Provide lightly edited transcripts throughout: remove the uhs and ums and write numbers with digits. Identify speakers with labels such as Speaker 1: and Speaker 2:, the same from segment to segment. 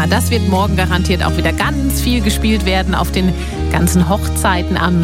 Speaker 1: Ja, das wird morgen garantiert auch wieder ganz viel gespielt werden auf den ganzen Hochzeiten am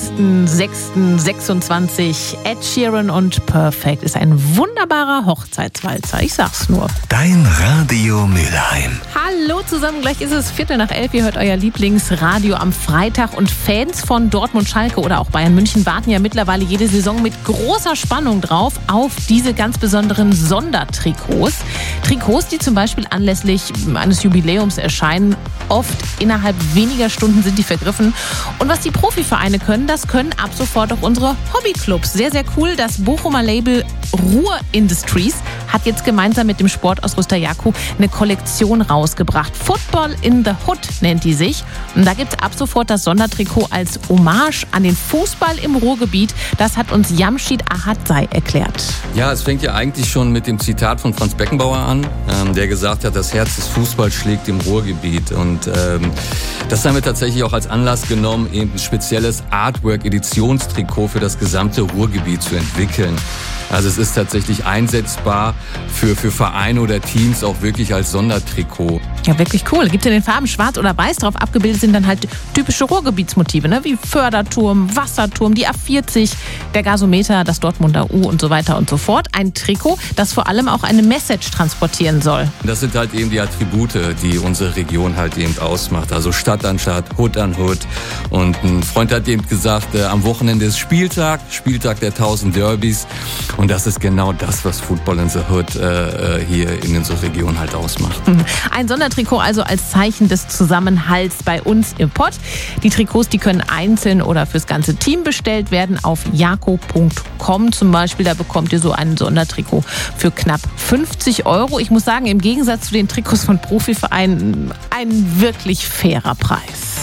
Speaker 1: 6.6.26. Ed Sheeran und Perfect ist ein wunderbarer Hochzeitswalzer, ich sag's nur.
Speaker 2: Dein Radio Mülheim.
Speaker 1: Hallo zusammen, gleich ist es 11:45. Ihr hört euer Lieblingsradio am Freitag und Fans von Dortmund, Schalke oder auch Bayern München warten ja mittlerweile jede Saison mit großer Spannung drauf auf diese ganz besonderen Sondertrikots. Trikots, die zum Beispiel anlässlich eines Jubiläums erscheinen. Oft innerhalb weniger Stunden sind die vergriffen. Und was die Profivereine können, das können ab sofort auch unsere Hobbyclubs. Sehr, sehr cool. Das Bochumer Label Ruhr Industries hat jetzt gemeinsam mit dem Sportausrüster Jaco eine Kollektion rausgebracht. Football in the Hood nennt die sich. Und da gibt es ab sofort das Sondertrikot als Hommage an den Fußball im Ruhrgebiet. Das hat uns Jamshid Ahadzai erklärt.
Speaker 3: Ja, es fängt ja eigentlich schon mit dem Zitat von Franz Beckenbauer an, der gesagt hat, das Herz des Fußballs schlägt im Ruhrgebiet. Und das haben wir tatsächlich auch als Anlass genommen, eben ein spezielles Artwork-Editionstrikot für das gesamte Ruhrgebiet zu entwickeln. Also es ist tatsächlich einsetzbar für Vereine oder Teams auch wirklich als Sondertrikot.
Speaker 1: Ja, wirklich cool. Gibt es in den Farben schwarz oder weiß. Drauf abgebildet sind dann halt typische Ruhrgebietsmotive, ne? Wie Förderturm, Wasserturm, die A40, der Gasometer, das Dortmunder U und so weiter und so fort. Ein Trikot, das vor allem auch eine Message transportieren soll.
Speaker 3: Das sind halt eben die Attribute, die unsere Region halt eben ausmacht. Also Stadt an Stadt, Hood an Hood. Und ein Freund hat eben gesagt, am Wochenende ist Spieltag der 1000 Derbys. Und das ist genau das, was Football in the Hood hier in unserer Region halt ausmacht.
Speaker 1: Ein Sondertrikot also als Zeichen des Zusammenhalts bei uns im Pott. Die Trikots, die können einzeln oder fürs ganze Team bestellt werden auf jaco.com zum Beispiel. Da bekommt ihr so ein Sondertrikot für knapp 50 €. Ich muss sagen, im Gegensatz zu den Trikots von Profivereinen ein wirklich fairer Preis.